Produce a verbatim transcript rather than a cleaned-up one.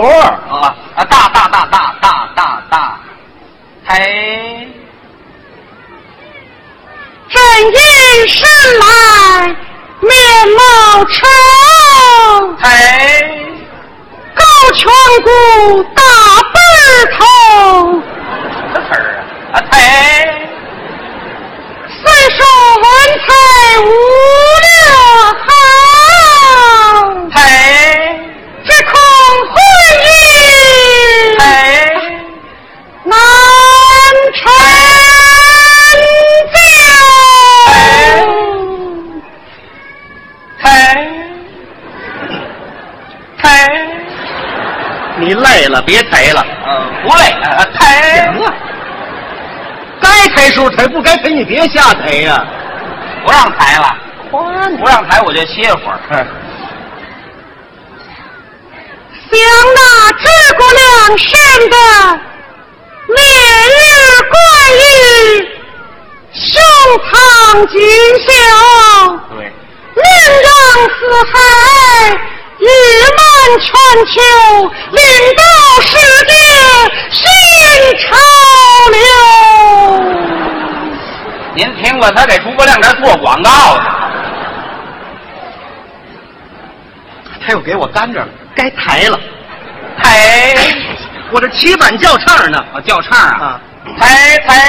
啊啊！大大大大大大大，抬正阴神来，面貌丑， 抬高颧骨，大背头， 这词儿啊啊！抬虽说文采无量好， 抬只恐婚姻抬难成就。 抬抬， 你累了别抬了， 嗯，不累啊！抬行了，该抬时候抬，不该抬你别瞎抬呀、 不让抬了，不让抬我就歇会儿。 想那诸葛亮生的烈日关羽，胸膛俊秀， 对， 名扬四海，誉满全球，领导世界新潮流。 您听过他给诸葛亮这做广告呢？ 他又给我干着了，该抬了。 抬我这七板叫唱呢， 啊，叫唱啊， 啊， 抬抬